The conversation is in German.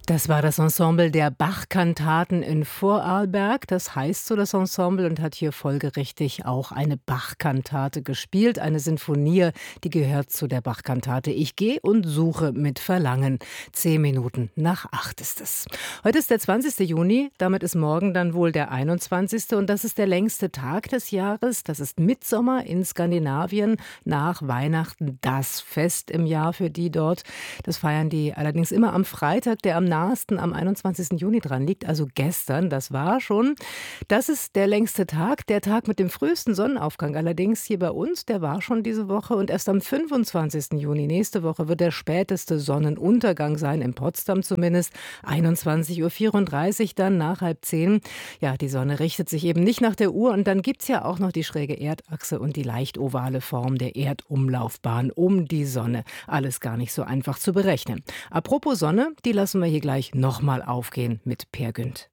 Das war das Ensemble der Bach-Kantaten in Vorarlberg. Das heißt so, das Ensemble, und hat hier folgerichtig auch eine Bach-Kantate gespielt. Eine Sinfonie, die gehört zu der Bach-Kantate Ich gehe und suche mit Verlangen. 7:10 ist es. Heute ist der 20. Juni, damit ist morgen dann wohl der 21. Und das ist der längste Tag des Jahres. Das ist Mittsommer in Skandinavien, nach Weihnachten das Fest im Jahr für die dort. Das feiern die allerdings immer am Freitag, der am nahesten am 21. Juni dran liegt, also gestern, das war schon. Das ist der längste Tag, der Tag mit dem frühesten Sonnenaufgang allerdings hier bei uns, der war schon diese Woche, und erst am 25. Juni, nächste Woche, wird der späteste Sonnenuntergang sein, in Potsdam zumindest, 21:34 Uhr dann, nach 9:30. Ja, die Sonne richtet sich eben nicht nach der Uhr, und dann gibt es ja auch noch die schräge Erdachse und die leicht ovale Form der Erdumlaufbahn um die Sonne. Alles gar nicht so einfach zu berechnen. Apropos Sonne, die lassen wir hier gleich nochmal aufgehen mit Peer Gynt.